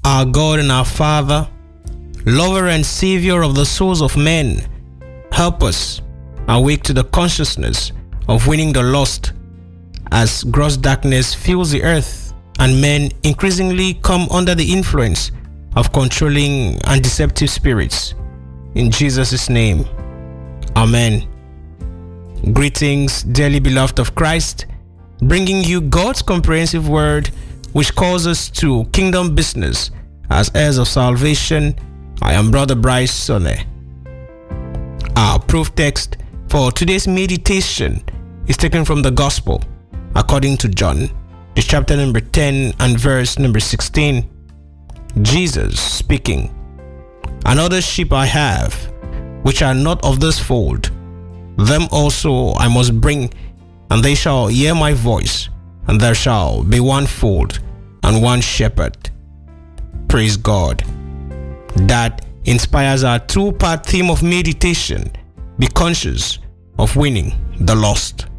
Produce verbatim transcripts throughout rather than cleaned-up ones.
our God and our Father, lover and Savior of the souls of men, help us awake to the consciousness of winning the lost as gross darkness fills the earth and men increasingly come under the influence of controlling and deceptive spirits. In Jesus' name, Amen. Greetings, dearly beloved of Christ, bringing you God's comprehensive word which calls us to kingdom business as heirs of salvation. I am Brother Bryce Sonne. Our proof text for today's meditation is taken from the Gospel according to John, the chapter number ten and verse number sixteen. Jesus speaking, "Another sheep I have, which are not of this fold. Them also I must bring, and they shall hear my voice, and there shall be one fold and one shepherd." Praise God. That inspires our two-part theme of meditation: be conscious of winning the lost.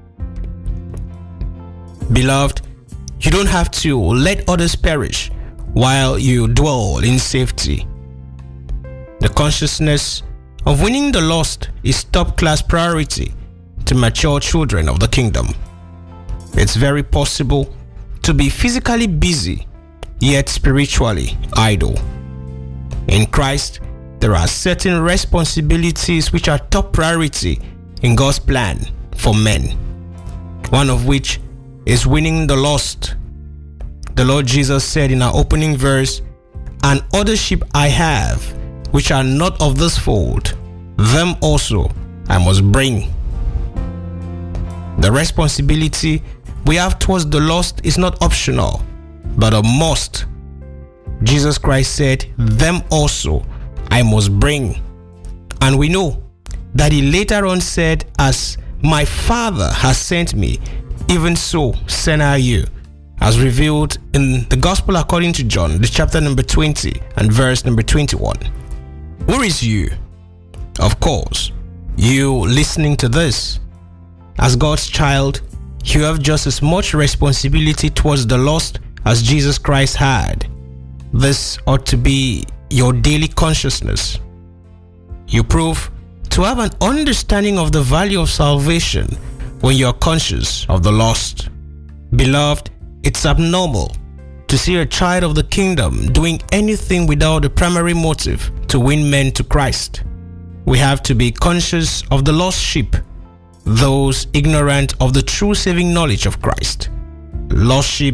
Beloved, you don't have to let others perish while you dwell in safety. The consciousness of winning the lost is top-class priority to mature children of the kingdom. It's very possible to be physically busy, yet spiritually idle. In Christ, there are certain responsibilities which are top priority in God's plan for men, one of which is winning the lost. The Lord Jesus said in our opening verse, "And other sheep I have, which are not of this fold, them also I must bring." The responsibility we have towards the lost is not optional, but a must. Jesus Christ said, "Them also I must bring." And we know that he later on said, "As my Father has sent me, even so send I you," as revealed in the Gospel according to John, the chapter number twenty and verse number twenty-one. Where is you? Of course, you listening to this. As God's child, you have just as much responsibility towards the lost as Jesus Christ had. This ought to be your daily consciousness. You prove to have an understanding of the value of salvation when you are conscious of the lost. Beloved, it's abnormal to see a child of the kingdom doing anything without the primary motive to win men to Christ. We have to be conscious of the lost sheep, those ignorant of the true saving knowledge of Christ. Lost sheep